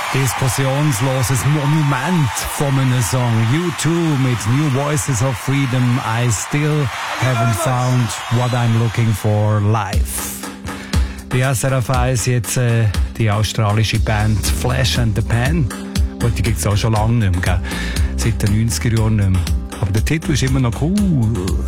Diskussionsloses Monument von einem Song. U2 mit New Voices of Freedom. I still haven't found what I'm looking for live. Die SRF 1 jetzt die australische Band Flash and the Pan. Und die gibt es auch schon lange nicht mehr, gell? Seit den 90er Jahren nicht mehr. Aber der Titel ist immer noch cool.